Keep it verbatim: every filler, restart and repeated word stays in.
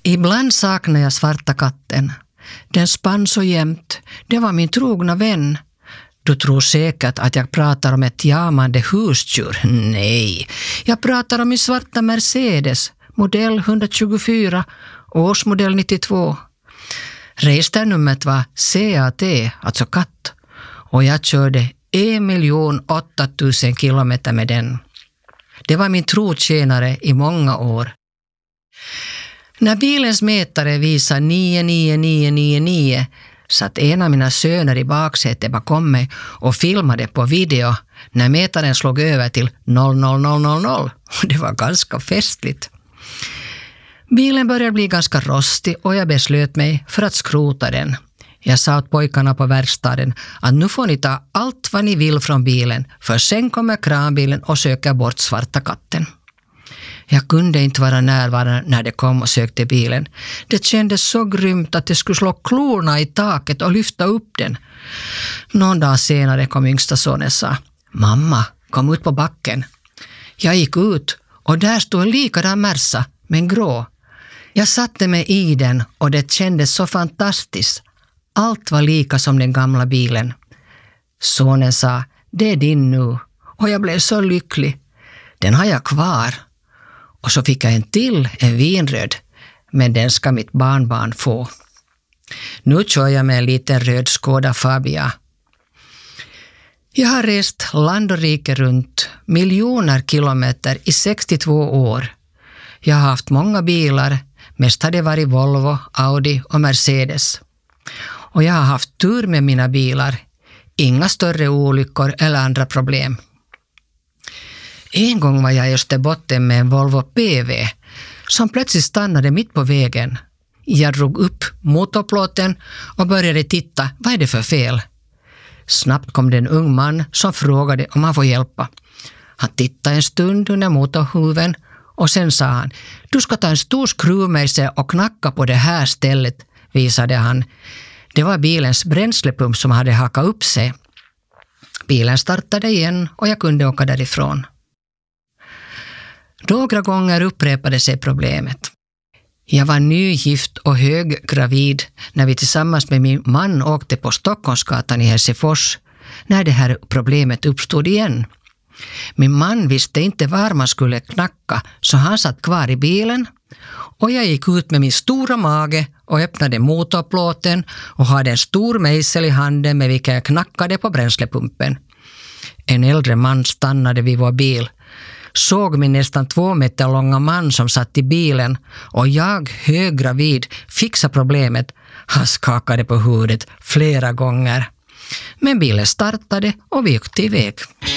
Ibland saknar jag svarta katten. Den spann så jämt. Det var min trogna vän. Du tror säkert att jag pratar om ett jamande husdjur. Nej, jag pratar om min svarta Mercedes, modell etthundratjugofyra, årsmodell nittiotvå. Registernumret var C A T, alltså katt. Och jag körde en miljon åtta tusen kilometer med den. Det var min trotjänare i många år. När bilens mätare visade nio nio nio nio nio satt en av mina söner i baksätet bakom mig och filmade på video när mätaren slog över till noll noll noll noll noll. Det var ganska festligt. Bilen började bli ganska rostig och jag beslöt mig för att skrota den. Jag sa åt pojkarna på verkstaden att nu får ni ta allt vad ni vill från bilen, för sen kommer kranbilen och söker bort svarta katten. Jag kunde inte vara närvarande när de kom och sökte bilen. Det kändes så grymt att det skulle slå klorna i taket och lyfta upp den. Någon dag senare kom yngsta sonen och sa: mamma, kom ut på backen. Jag gick ut och där stod en likadan Merca, men grå. Jag satte mig i den och det kändes så fantastiskt. Allt var lika som den gamla bilen. Sonen sa: det är din nu. Och jag blev så lycklig. Den har jag kvar. Och så fick jag en till, en vinröd. Men den ska mitt barnbarn få. Nu kör jag med en liten röd Skoda Fabia. Jag har rest land och rike runt miljoner kilometer i sextiotvå år. Jag har haft många bilar. Mest har det varit Volvo, Audi och Mercedes. Och jag har haft tur med mina bilar. Inga större olyckor eller andra problem. En gång var jag i Österbotten med en Volvo P V som plötsligt stannade mitt på vägen. Jag drog upp motorplåten och började titta. Vad är det för fel? Snabbt kom det en ung man som frågade om han får hjälpa. Han tittade en stund under motorhuven och sen sa han: du ska ta en stor skruvmejsel och knacka på det här stället, visade han. Det var bilens bränslepump som hade hakat upp sig. Bilen startade igen och jag kunde åka därifrån. Några gånger upprepade sig problemet. Jag var nygift och höggravid när vi tillsammans med min man åkte på Stockholmsgatan i Helsingfors när det här problemet uppstod igen. Min man visste inte var man skulle knacka, så han satt kvar i bilen och jag gick ut med min stora mage och öppnade motorplåten och hade en stor mejsel i handen med vilken jag knackade på bränslepumpen. En äldre man stannade vid vår bil, såg min nästan två meter långa man som satt i bilen och jag, höggravid, fixade problemet. Han skakade på huvudet flera gånger. Men bilen startade och vi gick till väg.